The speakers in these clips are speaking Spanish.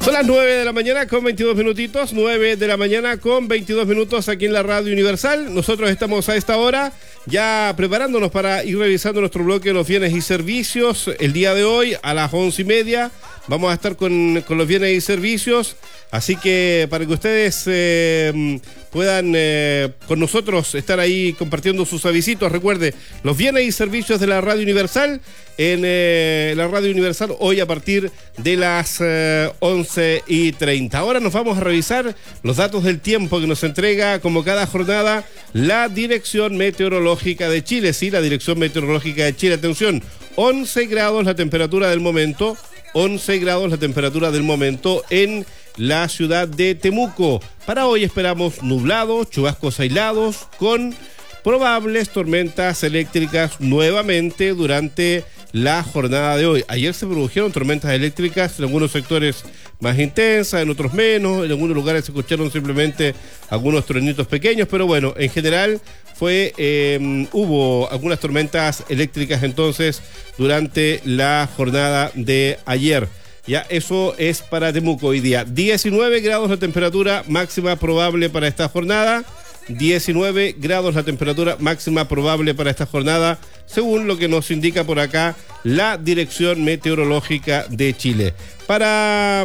Son las 9 de la mañana con 22 minutitos, 9 de la mañana con 22 minutos aquí en la Radio Universal. Nosotros estamos a esta hora ya preparándonos para ir revisando nuestro bloque de los bienes y servicios. El día de hoy a las 11:30 vamos a estar con los bienes y servicios. Así que para que ustedes puedan con nosotros estar ahí compartiendo sus avisitos, recuerde, los bienes y servicios de la Radio Universal en la Radio Universal hoy a partir de las 11:30. Ahora nos vamos a revisar los datos del tiempo que nos entrega como cada jornada la Dirección Meteorológica de Chile. Sí, la Dirección Meteorológica de Chile, atención, 11 grados la temperatura del momento, 11 grados la temperatura del momento en la ciudad de Temuco. Para hoy esperamos nublado, chubascos aislados con probables tormentas eléctricas nuevamente durante la jornada de hoy. Ayer se produjeron tormentas eléctricas en algunos sectores más intensas, en otros menos, en algunos lugares se escucharon simplemente algunos truenitos pequeños, pero bueno, en general hubo algunas tormentas eléctricas entonces durante la jornada de ayer. Ya, eso es para Temuco hoy día. 19 grados la temperatura máxima probable para esta jornada. 19 grados la temperatura máxima probable para esta jornada, según lo que nos indica por acá la Dirección Meteorológica de Chile. Para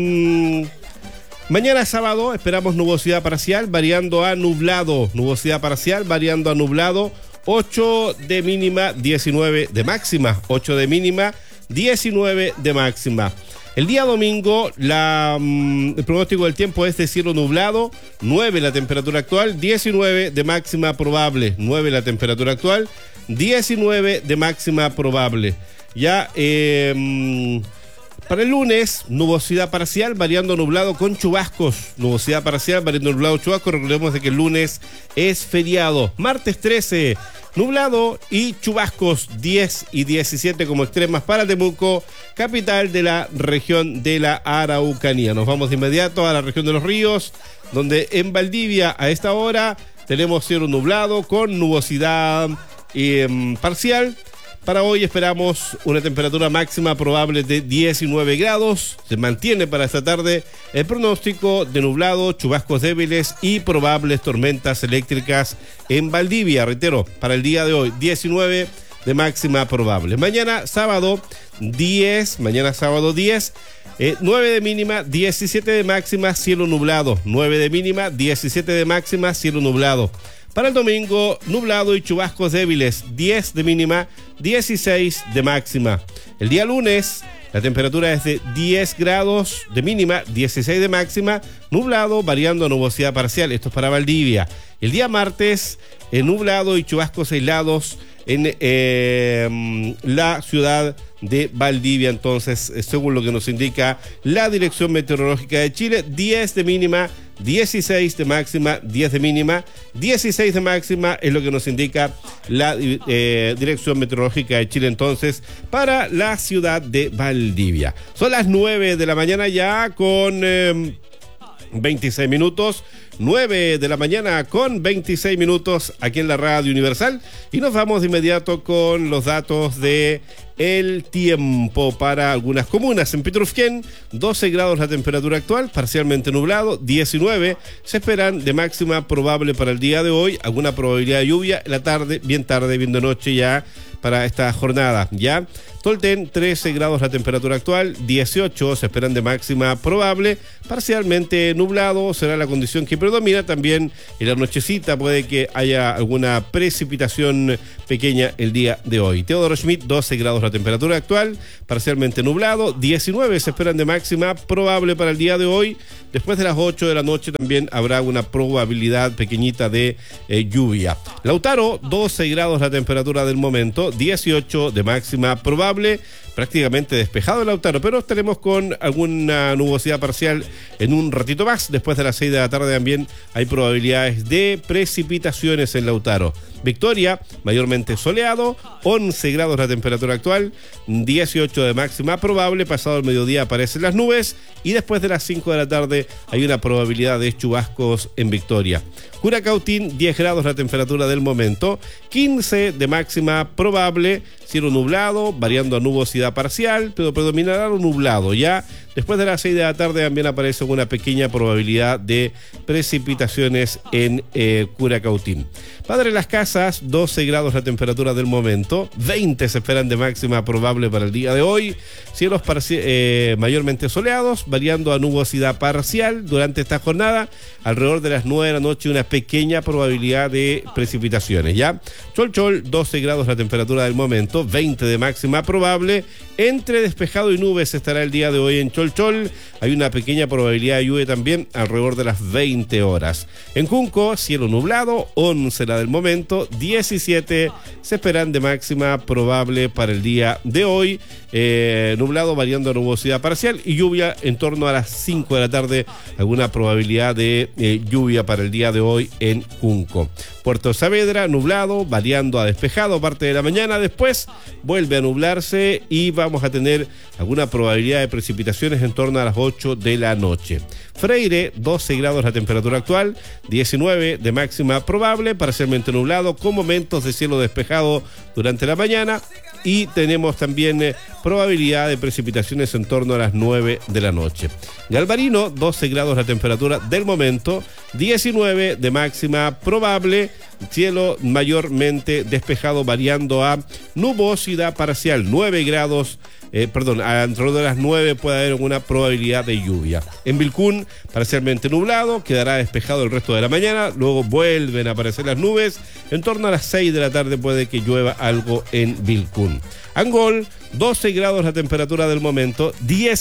mañana sábado esperamos nubosidad parcial variando a nublado. Nubosidad parcial variando a nublado. 8 de mínima, 19 de máxima. 8 de mínima, 19 de máxima. El día domingo el pronóstico del tiempo es de cielo nublado, 9 la temperatura actual, 19 de máxima probable, 9 la temperatura actual, 19 de máxima probable. Ya para el lunes, nubosidad parcial variando nublado con chubascos, nubosidad parcial variando nublado chubascos. Recordemos de que el lunes es feriado. Martes 13, nublado y chubascos, 10 y 17 como extremas para Temuco, capital de la región de la Araucanía. Nos vamos de inmediato a la región de los ríos, donde en Valdivia a esta hora tenemos cielo nublado con nubosidad parcial. Para hoy esperamos una temperatura máxima probable de 19 grados. Se mantiene para esta tarde el pronóstico de nublado, chubascos débiles y probables tormentas eléctricas en Valdivia. Reitero, para el día de hoy, 19 de máxima probable. Mañana sábado 10, 9 de mínima, 17 de máxima, cielo nublado. 9 de mínima, 17 de máxima, cielo nublado. Para el domingo, nublado y chubascos débiles, 10 de mínima, 16 de máxima. El día lunes, la temperatura es de 10 grados de mínima, 16 de máxima, nublado, variando a nubosidad parcial. Esto es para Valdivia. El día martes, nublado y chubascos aislados en la ciudad de Valdivia. Entonces, según lo que nos indica la Dirección Meteorológica de Chile, 10 de mínima, 16 de máxima, 10 de mínima, 16 de máxima es lo que nos indica la Dirección Meteorológica de Chile entonces para la ciudad de Valdivia. Son las 9 de la mañana ya con 26 minutos. 9 de la mañana con 26 minutos aquí en la Radio Universal y nos vamos de inmediato con los datos de el tiempo para algunas comunas. En Petrufquén, 12 grados la temperatura actual, parcialmente nublado, 19 se esperan de máxima probable para el día de hoy, alguna probabilidad de lluvia en la tarde, bien de noche ya para esta jornada, ¿ya? Tolten, 13 grados la temperatura actual, 18 se esperan de máxima probable, parcialmente nublado será la condición que predomina. También en la nochecita puede que haya alguna precipitación pequeña el día de hoy. Teodoro Schmidt, 12 grados la temperatura actual, parcialmente nublado, 19 se esperan de máxima probable para el día de hoy. Después de las 8 de la noche también habrá una probabilidad pequeñita de lluvia. Lautaro, 12 grados la temperatura del momento, 18 de máxima probable, prácticamente despejado el Lautaro, pero estaremos con alguna nubosidad parcial en un ratito más. Después de las 6 de la tarde también hay probabilidades de precipitaciones en Lautaro. Victoria, mayormente soleado, 11 grados la temperatura actual, 18 de máxima probable, pasado el mediodía aparecen las nubes y después de las 5 de la tarde hay una probabilidad de chubascos en Victoria. Curacautín, 10 grados la temperatura del momento, 15 de máxima probable, cielo nublado, variando a nubosidad parcial, pero predominará lo nublado ya. Después de las 6 de la tarde también aparece una pequeña probabilidad de precipitaciones en Curacautín. Padre Las Casas, 12 grados la temperatura del momento, 20 se esperan de máxima probable para el día de hoy, cielos mayormente soleados, variando a nubosidad parcial durante esta jornada, alrededor de las 9 de la noche una pequeña probabilidad de precipitaciones, ¿ya? Cholchol, 12 grados la temperatura del momento, 20 de máxima probable, entre despejado y nubes estará el día de hoy en Cholchol, hay una pequeña probabilidad de lluvia también alrededor de las 20 horas. En Junco, cielo nublado, 11 del momento, 17 se esperan de máxima probable para el día de hoy, nublado variando a nubosidad parcial y lluvia en torno a las 5 de la tarde, alguna probabilidad de lluvia para el día de hoy en Junco. Puerto Saavedra, nublado, variando a despejado parte de la mañana, después vuelve a nublarse y vamos a tener alguna probabilidad de precipitaciones en torno a las 8 de la noche. Freire, 12 grados la temperatura actual, 19 de máxima probable, parcialmente nublado, con momentos de cielo despejado durante la mañana y tenemos también probabilidad de precipitaciones en torno a las 9 de la noche. Galvarino, 12 grados la temperatura del momento, 19 de máxima probable, cielo mayormente despejado variando a nubosidad parcial, 9 grados, alrededor de las 9 puede haber alguna probabilidad de lluvia. En Vilcún, parcialmente nublado, quedará despejado el resto de la mañana, luego vuelven a aparecer las nubes, en torno a las 6 de la tarde puede que llueva algo en Vilcún. Angol, 12 grados la temperatura del momento,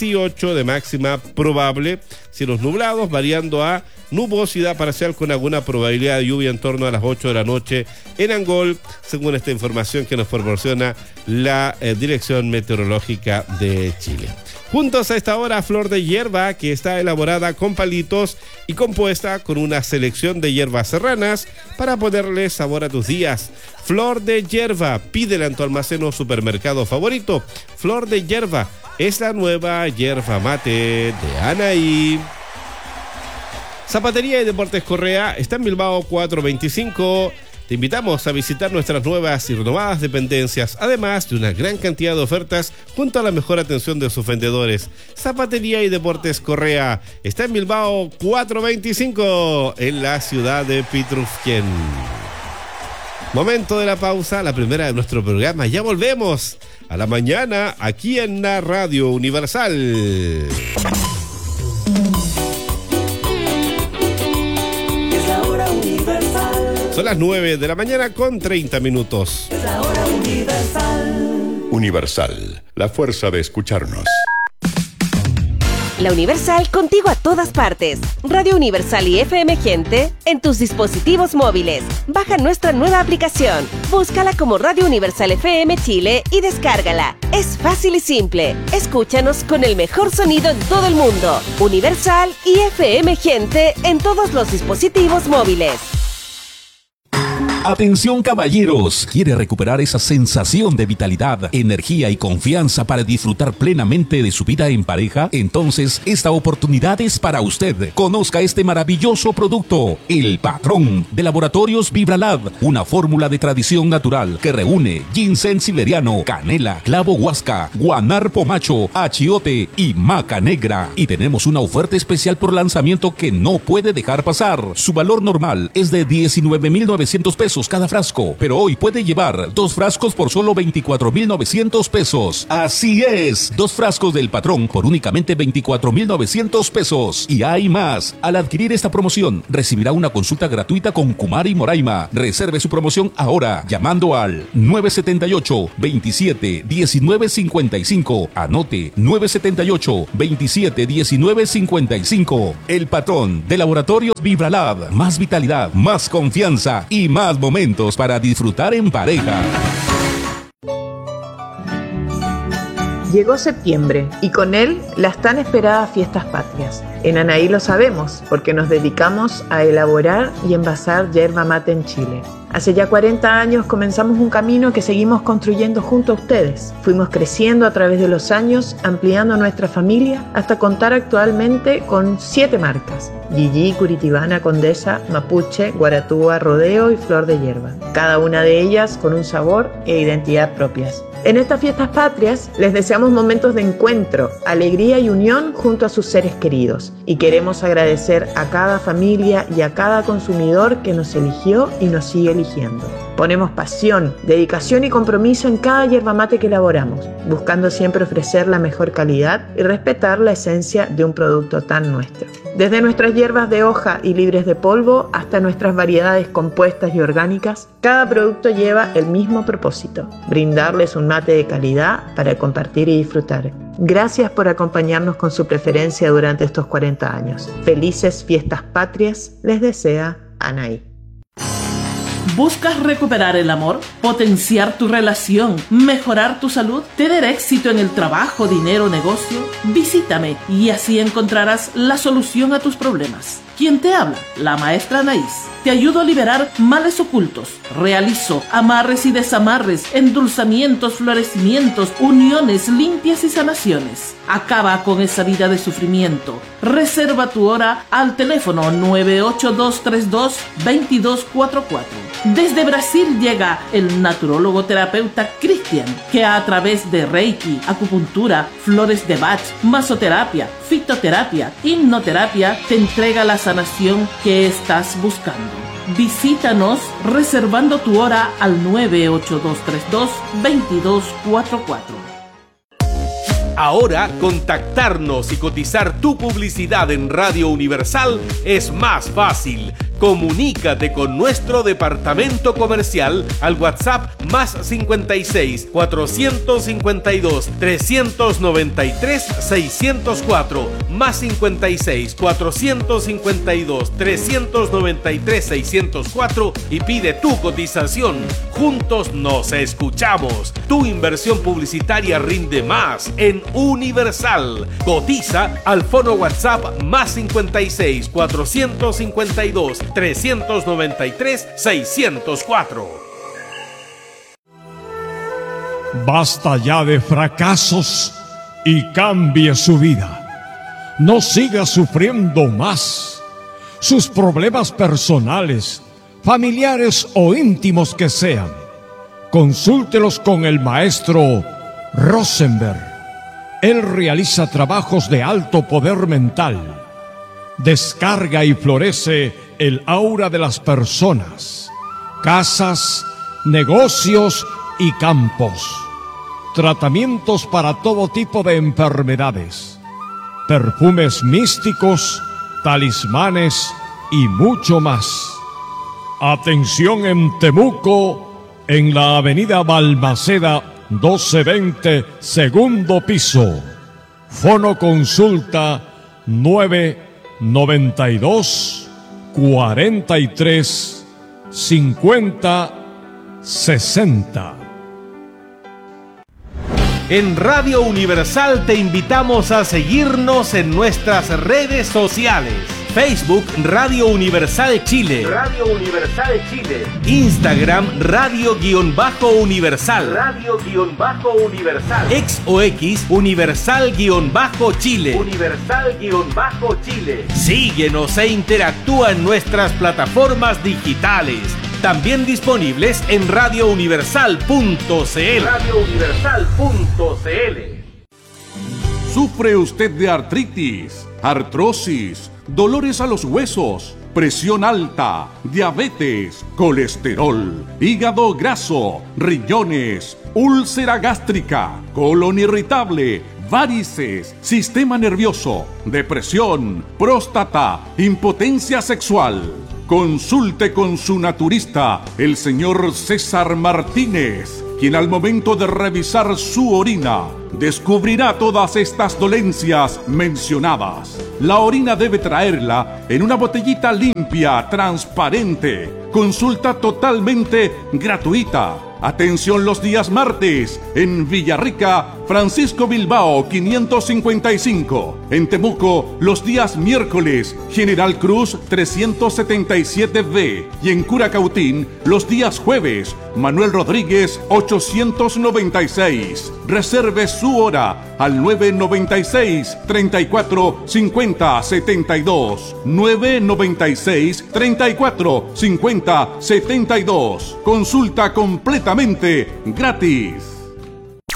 18 de máxima probable, cielos nublados variando a nubosidad parcial con alguna probabilidad de lluvia en torno a las 8 de la noche en Angol, según esta información que nos proporciona la Dirección Meteorológica de Chile. Juntos a esta hora, Flor de Hierba, que está elaborada con palitos y compuesta con una selección de hierbas serranas para ponerle sabor a tus días. Flor de Hierba, pídela en tu almacén o supermercado favorito. Flor de Hierba es la nueva yerba mate de Anaí. Zapatería y Deportes Correa está en Bilbao 425. Te invitamos a visitar nuestras nuevas y renovadas dependencias, además de una gran cantidad de ofertas junto a la mejor atención de sus vendedores. Zapatería y Deportes Correa está en Bilbao 425, en la ciudad de Pitrufquén. Momento de la pausa, la primera de nuestro programa. Ya volvemos a la mañana aquí en la Radio Universal. Son las 9 de la mañana con 30 minutos. Es la hora Universal. Universal, la fuerza de escucharnos. La Universal contigo a todas partes. Radio Universal y FM Gente en tus dispositivos móviles. Baja nuestra nueva aplicación. Búscala como Radio Universal FM Chile y descárgala. Es fácil y simple. Escúchanos con el mejor sonido en todo el mundo. Universal y FM Gente en todos los dispositivos móviles. Atención caballeros, ¿quiere recuperar esa sensación de vitalidad, energía y confianza para disfrutar plenamente de su vida en pareja? Entonces, esta oportunidad es para usted. Conozca este maravilloso producto, El Patrón, de Laboratorios Vibralab, una fórmula de tradición natural que reúne ginseng siberiano, canela, clavo huasca, guanar pomacho, achiote y maca negra. Y tenemos una oferta especial por lanzamiento que no puede dejar pasar. Su valor normal es de 19,900 pesos cada frasco, pero hoy puede llevar 2 frascos por solo 24,900 pesos. Así es, 2 frascos del Patrón por únicamente 24,900 pesos. Y hay más. Al adquirir esta promoción, recibirá una consulta gratuita con Kumari Moraima. Reserve su promoción ahora, llamando al 978-27-1955. Anote, 978-27-1955. El Patrón de Laboratorios Vibralab. Más vitalidad, más confianza y más momentos para disfrutar en pareja. Llegó septiembre y con él las tan esperadas fiestas patrias. En Anaí lo sabemos porque nos dedicamos a elaborar y envasar yerba mate en Chile. Hace ya 40 años comenzamos un camino que seguimos construyendo junto a ustedes. Fuimos creciendo a través de los años, ampliando nuestra familia hasta contar actualmente con 7 marcas: Gigi, Curitibana, Condesa, Mapuche, Guaratúa, Rodeo y Flor de Hierba. Cada una de ellas con un sabor e identidad propias. En estas fiestas patrias les deseamos momentos de encuentro, alegría y unión junto a sus seres queridos. Y queremos agradecer a cada familia y a cada consumidor que nos eligió y nos sigue eligiendo. Ponemos pasión, dedicación y compromiso en cada yerba mate que elaboramos, buscando siempre ofrecer la mejor calidad y respetar la esencia de un producto tan nuestro. Desde nuestras hierbas de hoja y libres de polvo hasta nuestras variedades compuestas y orgánicas, cada producto lleva el mismo propósito: brindarles un mate de calidad para compartir y disfrutar. Gracias por acompañarnos con su preferencia durante estos 40 años. Felices fiestas patrias les desea Anaí. ¿Buscas recuperar el amor? ¿Potenciar tu relación? ¿Mejorar tu salud? ¿Tener éxito en el trabajo, dinero, negocio? Visítame y así encontrarás la solución a tus problemas. ¿Quién te habla? La maestra Anaís. Te ayudo a liberar males ocultos. Realizo amarres y desamarres, endulzamientos, florecimientos, uniones limpias y sanaciones. Acaba con esa vida de sufrimiento. Reserva tu hora al teléfono 98232-2244. Desde Brasil llega el naturólogo terapeuta Cristian, que a través de Reiki, acupuntura, flores de Bach, masoterapia, fitoterapia, hipnoterapia, te entrega la sanación que estás buscando. Visítanos reservando tu hora al 98232-2244. Ahora, contactarnos y cotizar tu publicidad en Radio Universal es más fácil. Comunícate con nuestro departamento comercial al WhatsApp más 56 452 393 604 más 56 452 393 604 y pide tu cotización. Juntos nos escuchamos. Tu inversión publicitaria rinde más en Universal. Cotiza al fono WhatsApp más 56 452 393 604. Basta ya de fracasos y cambie su vida. No siga sufriendo más. Sus problemas personales, familiares o íntimos que sean, consúltelos con el maestro Rosenberg. Él realiza trabajos de alto poder mental. Descarga y florece el aura de las personas, casas, negocios y campos. Tratamientos para todo tipo de enfermedades, perfumes místicos, talismanes y mucho más. Atención en Temuco, en la avenida Balmaceda 1220, segundo piso. Fono consulta 992 43 50 60. En Radio Universal te invitamos a seguirnos en nuestras redes sociales. Facebook Radio Universal Chile. Radio Universal Chile. Instagram Radio-Universal. Radio-Universal. X o X Universal-Chile. Universal-Chile. Síguenos e interactúa en nuestras plataformas digitales. También disponibles en radiouniversal.cl. radiouniversal.cl. ¿Sufre usted de artritis, artrosis, dolores a los huesos, presión alta, diabetes, colesterol, hígado graso, riñones, úlcera gástrica, colon irritable, varices, sistema nervioso, depresión, próstata, impotencia sexual? Consulte con su naturista, el señor César Martínez, quien al momento de revisar su orina descubrirá todas estas dolencias mencionadas. La orina debe traerla en una botellita limpia, transparente. Consulta totalmente gratuita. Atención los días martes en Villarrica, Francisco Bilbao 555. En Temuco los días miércoles, General Cruz 377B. Y en Curacautín los días jueves, Manuel Rodríguez 896. Reserve su hora al 996 34 50 72. 996 34 50 72. Consulta completamente gratis.